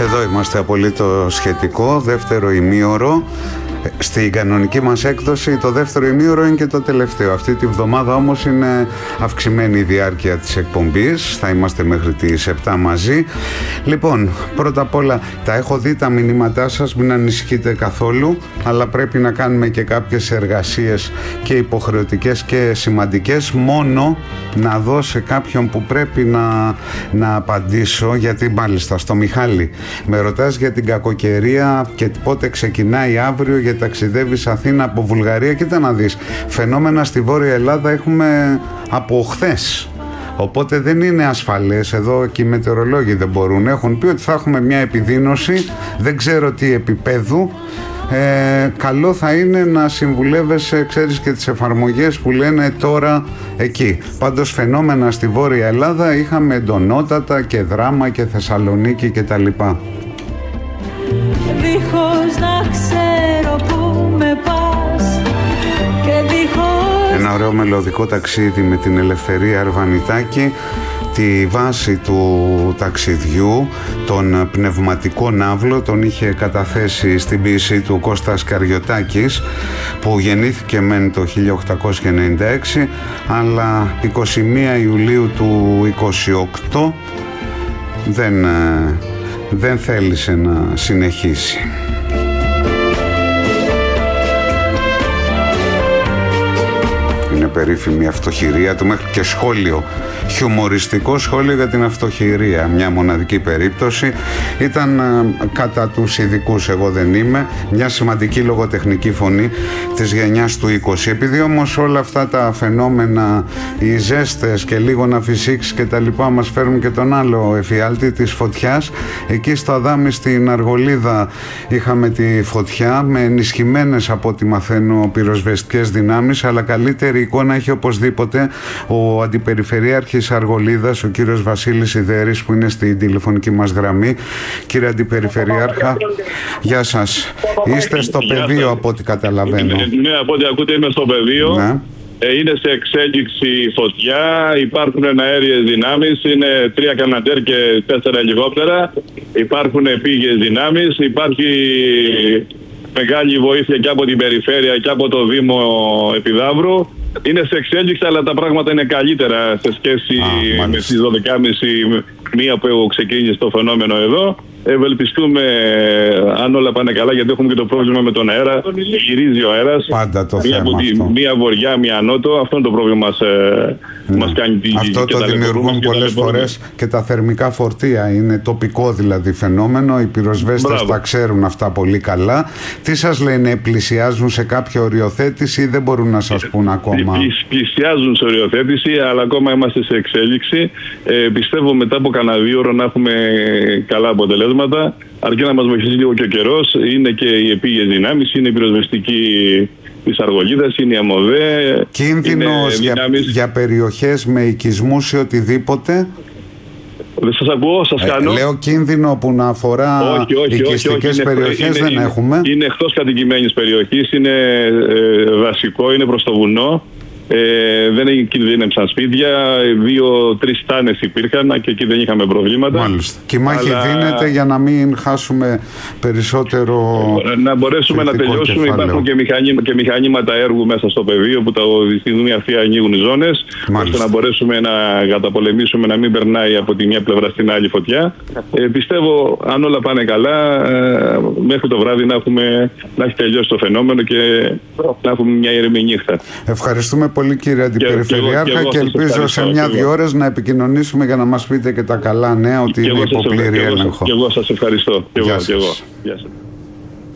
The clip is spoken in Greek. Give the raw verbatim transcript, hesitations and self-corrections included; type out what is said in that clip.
Εδώ είμαστε, απολύτως σχετικό, δεύτερο ημίωρο. Στην κανονική μας έκδοση το δεύτερο ημίωρο είναι και το τελευταίο. Αυτή τη βδομάδα όμως είναι αυξημένη η διάρκεια της εκπομπής. Θα είμαστε μέχρι τις επτά μαζί. Λοιπόν, πρώτα απ' όλα τα έχω δει τα μηνύματά σας, μην ανησυχείτε καθόλου, αλλά πρέπει να κάνουμε και κάποιες εργασίες και υποχρεωτικές και σημαντικές. Μόνο να δω σε κάποιον που πρέπει να, να απαντήσω, γιατί μάλιστα στο Μιχάλη με ρωτάς για την κακοκαιρία και πότε ξεκινάει αύριο, γιατί ταξιδεύεις Αθήνα από Βουλγαρία. Κοίτα να δεις, φαινόμενα στη Βόρεια Ελλάδα έχουμε από χθες. Οπότε δεν είναι ασφαλές. Εδώ και οι μετεωρολόγοι δεν μπορούν. Έχουν πει ότι θα έχουμε μια επιδείνωση, δεν ξέρω τι επίπεδου. Ε, καλό θα είναι να συμβουλεύεσαι, ξέρεις, και τις εφαρμογές που λένε τώρα εκεί. Πάντως φαινόμενα στη Βόρεια Ελλάδα είχαμε εντονότατα και Δράμα και Θεσσαλονίκη και τα λοιπά. Δίχως να ξέρω που με πας και δίχως... Ένα ωραίο μελωδικό ταξίδι με την Ελευθερία Αρβανιτάκη. Τη βάση του ταξιδιού, τον πνευματικό ναύλο, τον είχε καταθέσει στην ποίησή του Κώστας Καριωτάκης, που γεννήθηκε μεν το χίλια οκτακόσια ενενήντα έξι, αλλά εικοστή πρώτη Ιουλίου του είκοσι οκτώ δεν, δεν θέλησε να συνεχίσει. Είναι περίφημη αυτοχειρία του, μέχρι και σχόλιο, χιουμοριστικό σχόλιο για την αυτοχειρία, μια μοναδική περίπτωση. Ήταν ε, κατά τους ειδικούς, εγώ δεν είμαι, μια σημαντική λογοτεχνική φωνή της γενιάς του είκοσι. Επειδή όμως όλα αυτά τα φαινόμενα, οι ζέστες και λίγο να φυσήξει και τα λοιπά, μας φέρουν και τον άλλο εφιάλτη της φωτιάς. Εκεί στο Αδάμι στην Αργολίδα είχαμε τη φωτιά με ενισχυμένες, από ό,τι μαθαίνω, πυροσβεστικές δυνάμεις, αλλά καλύτερη εικόνα έχει οπωσδήποτε ο Αντιπεριφερειάρχης Αργολίδας, ο κύριος Βασίλης Ιδέρης, που είναι στην τηλεφωνική μας γραμμή. Κύριε Αντιπεριφερειάρχα, γεια σας. Είστε στο πεδίο, από ό,τι καταλαβαίνω. Ναι, από ό,τι ακούτε είμαι στο πεδίο. Ναι. Είναι σε εξέλιξη φωτιά, υπάρχουν αέριες δυνάμεις, είναι τρία καναντέρ και τέσσερα ελικόπτερα, υπάρχουν πήγες δυνάμεις, υπάρχει μεγάλη βοήθεια και από την περιφέρεια και από το Δήμο Επιδαύρου. Είναι σε εξέλιξη, αλλά τα πράγματα είναι καλύτερα σε σχέση Α, με τις δώδεκα και μισή μία που ξεκίνησε το φαινόμενο εδώ. Ευελπιστούμε, αν όλα πάνε καλά, γιατί έχουμε και το πρόβλημα με τον αέρα. Γυρίζει ο αέρας. Πάντα το μία, θέμα τη, αυτό. Μία βορειά, μία νότο. Αυτό είναι το πρόβλημα μας, ναι. μας κάνει τη Αυτό το δημιουργούν πολλές φορές και τα θερμικά φορτία. Είναι τοπικό δηλαδή φαινόμενο. Οι πυροσβέστες τα ξέρουν αυτά πολύ καλά. Τι σας λένε, πλησιάζουν σε κάποια οριοθέτηση ή δεν μπορούν να σας πούν ακόμα? Πλησιάζουν σε οριοθέτηση, αλλά ακόμα είμαστε σε εξέλιξη. Ε, πιστεύω μετά από κανένα δύο ώρα να έχουμε καλά αποτελέσματα. Αρκεί να μας βοηθήσει λίγο και ο καιρός. Είναι και οι επίγειες δυνάμεις, είναι η πυροσβεστική της Αργολίδας, είναι η ΑΜΟΔΕ. Κίνδυνος για, για περιοχές με οικισμούς ή οτιδήποτε? Δεν σας ακούω, σας κάνω. Λέω κίνδυνο που να αφορά όχι, όχι, οικιστικές όχι, όχι. περιοχές είναι, δεν είναι, έχουμε. Είναι εκτός κατοικημένης περιοχής, είναι ε, δασικό, είναι προς το βουνό. Ε, δεν κινδύνεψαν σπίτια, δύο-τρεις τάνες υπήρχαν και εκεί δεν είχαμε προβλήματα. Μάλιστα. Και η μάχη αλλά... δίνεται για να μην χάσουμε περισσότερο. Να μπορέσουμε να τελειώσουμε. Κεφάλαιο. Υπάρχουν και, μηχανή, και μηχανήματα έργου μέσα στο πεδίο που τα στιγμή αυτή ανοίγουν οι ζώνες, ώστε να μπορέσουμε να καταπολεμήσουμε, να μην περνάει από τη μια πλευρά στην άλλη φωτιά. Ε, πιστεύω, αν όλα πάνε καλά, ε, μέχρι το βράδυ να, έχουμε, να έχει τελειώσει το φαινόμενο και να έχουμε μια ηρεμή νύχτα. Ευχαριστούμε πολύ, κύριε Αντιπεριφερειάρχα, και, και, και ελπίζω σε μια-δυο ώρες να επικοινωνήσουμε για να μας πείτε και τα καλά νέα ότι και είναι υπό πλήρη έλεγχο. Και εγώ σας ευχαριστώ. Και εγώ, και εγώ. Γεια σας.